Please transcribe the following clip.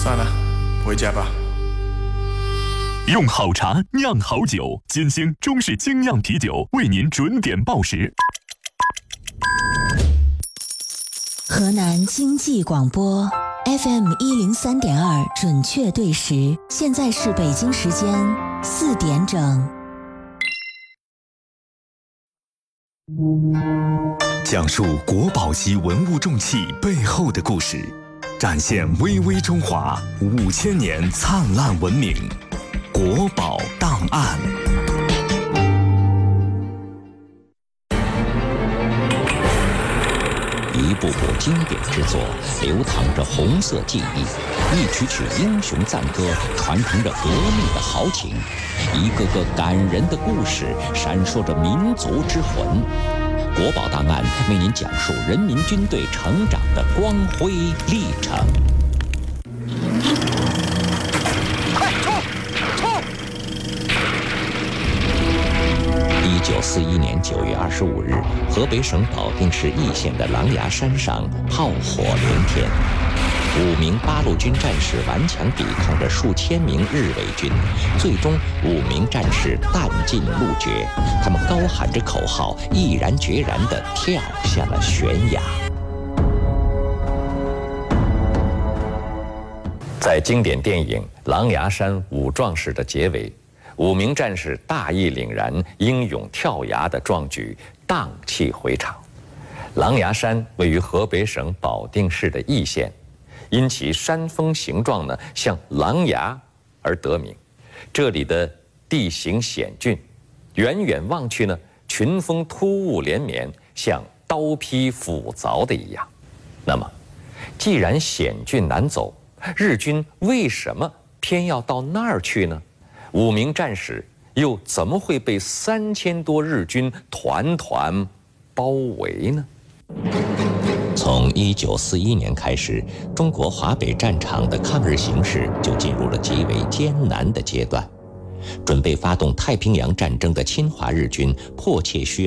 算了，回家吧。 用好茶酿好酒，金星中式精酿啤酒为您准点报时。 河南经济广播 FM 103.2准确对时，现在是北京时间4点整。 讲述国宝级文物重器背后的故事，展现巍巍中华5000年灿烂文明。国宝档案。 一部部经典之作，流淌着红色记忆；一曲曲英雄赞歌，传承着革命的豪情；一个个感人的故事，闪烁着民族之魂。国宝档案为您讲述人民军队成长的光辉历程。1941年9月25日，河北省保定市易县的狼牙山上炮火连天，5名八路军战士顽强抵抗着数千名日伪军，最终5名战士弹尽路绝。他们高喊着口号，毅然决然地跳下了悬崖。在经典电影《狼牙山5壮士》的结尾，5名战士大义凛然、英勇跳崖的壮举荡气回肠。狼牙山位于河北省保定市的易县，因其山峰形状呢像狼牙而得名。这里的地形险峻，远远望去呢，群峰突兀连绵，像刀劈斧凿的一样。那么，既然险峻难走，日军为什么偏要到那儿去呢？5名战士又怎么会被3000多日军团团包围呢？从1941年开始，中国华北战场的抗日形势就进入了极为艰难的阶段。准备发动太平洋战争的侵华日军迫切需